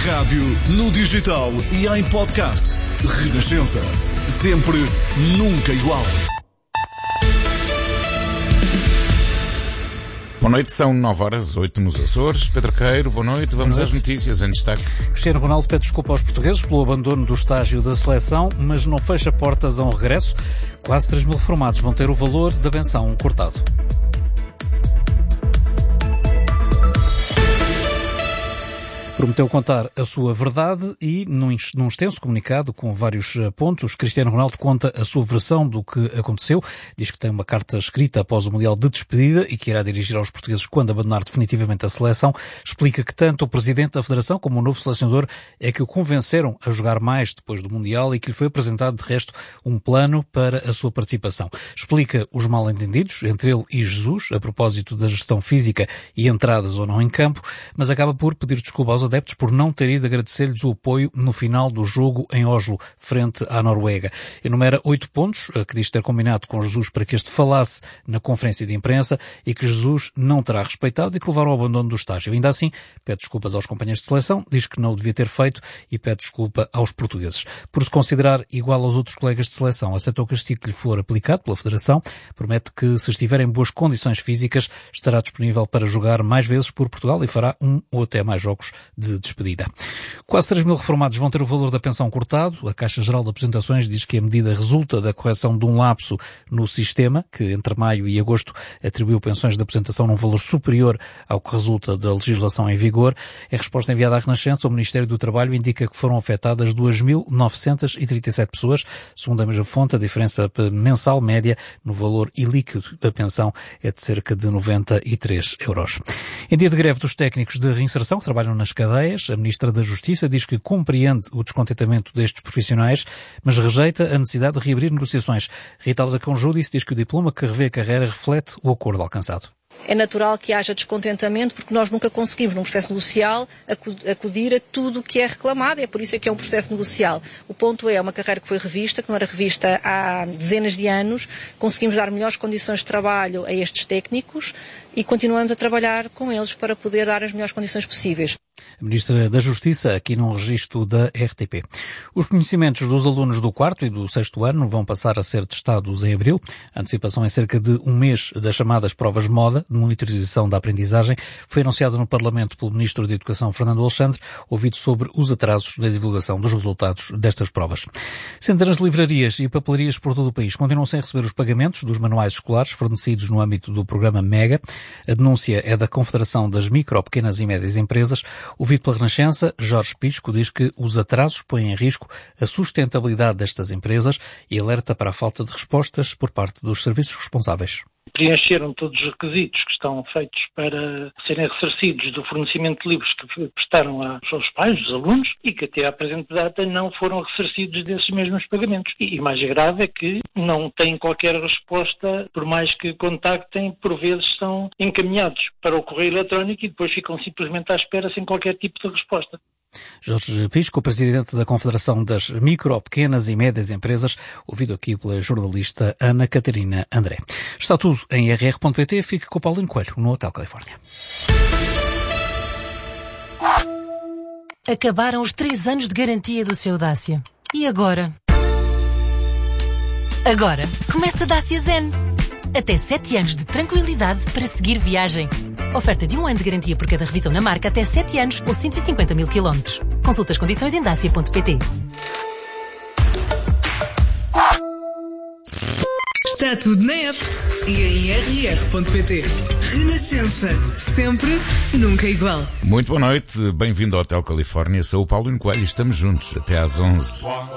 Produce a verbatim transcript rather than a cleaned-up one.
rádio, no digital e em podcast. Renascença. Sempre, nunca igual. Boa noite, são nove horas, oito nos Açores. Pedro Queiro, boa noite. Vamos às notícias em destaque. Cristiano Ronaldo pede desculpa aos portugueses pelo abandono do estágio da seleção, mas não fecha portas a um regresso. Quase três mil reformados vão ter o valor da pensão cortado. Prometeu contar a sua verdade e, num, num extenso comunicado com vários pontos, Cristiano Ronaldo conta a sua versão do que aconteceu. Diz que tem uma carta escrita após o Mundial de despedida e que irá dirigir aos portugueses quando abandonar definitivamente a seleção. Explica que tanto o presidente da Federação como o novo selecionador é que o convenceram a jogar mais depois do Mundial e que lhe foi apresentado, de resto, um plano para a sua participação. Explica os mal-entendidos entre ele e Jesus a propósito da gestão física e entradas ou não em campo, mas acaba por pedir desculpa aos adeptos por não ter ido agradecer-lhes o apoio no final do jogo em Oslo, frente à Noruega. Enumera oito pontos que diz ter combinado com Jesus para que este falasse na conferência de imprensa e que Jesus não terá respeitado e que levaram ao abandono do estágio. Ainda assim, pede desculpas aos companheiros de seleção, diz que não o devia ter feito e pede desculpa aos portugueses. Por se considerar igual aos outros colegas de seleção, aceita o castigo que lhe for aplicado pela Federação, promete que, se estiver em boas condições físicas, estará disponível para jogar mais vezes por Portugal e fará um ou até mais jogos de despedida. Quase três mil reformados vão ter o valor da pensão cortado. A Caixa Geral de Apresentações diz que a medida resulta da correção de um lapso no sistema, que entre maio e agosto atribuiu pensões de apresentação num valor superior ao que resulta da legislação em vigor. Em resposta enviada à Renascença, o Ministério do Trabalho indica que foram afetadas duas mil novecentas e trinta e sete pessoas. Segundo a mesma fonte, a diferença mensal média no valor ilíquido da pensão é de cerca de noventa e três euros. Em dia de greve dos técnicos de reinserção que trabalham nas cadeias, a Ministra da Justiça diz que compreende o descontentamento destes profissionais, mas rejeita a necessidade de reabrir negociações. Rita Aldracão Júdice diz que o diploma que revê a carreira reflete o acordo alcançado. É natural que haja descontentamento porque nós nunca conseguimos, num processo negocial, acudir a tudo o que é reclamado. É por isso que é um processo negocial. O ponto é, uma carreira que foi revista, que não era revista há dezenas de anos. Conseguimos dar melhores condições de trabalho a estes técnicos e continuamos a trabalhar com eles para poder dar as melhores condições possíveis. A Ministra da Justiça, aqui num registro da R T P. Os conhecimentos dos alunos do quarto e do sexto ano vão passar a ser testados em abril. A antecipação é cerca de um mês das chamadas provas moda de monitorização da aprendizagem. Foi anunciado no Parlamento pelo Ministro da Educação, Fernando Alexandre, ouvido sobre os atrasos na divulgação dos resultados destas provas. Centenas de livrarias e papelarias por todo o país continuam sem receber os pagamentos dos manuais escolares fornecidos no âmbito do programa MEGA. A denúncia é da Confederação das Micro, Pequenas e Médias Empresas. Ouvido pela Renascença, Jorge Pisco diz que os atrasos põem em risco a sustentabilidade destas empresas e alerta para a falta de respostas por parte dos serviços responsáveis. Preencheram todos os requisitos que estão feitos para serem ressarcidos do fornecimento de livros que prestaram aos pais, aos alunos, e que até à presente data não foram ressarcidos desses mesmos pagamentos. E mais grave é que não têm qualquer resposta, por mais que contactem, por vezes são encaminhados para o correio eletrónico e depois ficam simplesmente à espera sem qualquer tipo de resposta. Jorge Pisco, presidente da Confederação das Micro, Pequenas e Médias Empresas, ouvido aqui pela jornalista Ana Catarina André. Está tudo em r r ponto p t. Fique com o Paulinho Coelho, no Hotel Califórnia. Acabaram os três anos de garantia do seu Dacia. E agora? Agora, começa a Dacia Zen. Até sete anos de tranquilidade para seguir viagem. Oferta de um ano de garantia por cada revisão na marca até sete anos ou cento e cinquenta mil quilómetros. Consulta as condições em dacia ponto p t. Está tudo na app e em r r ponto p t. Renascença. Sempre, nunca igual. Muito boa noite. Bem-vindo ao Hotel Califórnia. Sou o Paulo Coelho e estamos juntos até às onze.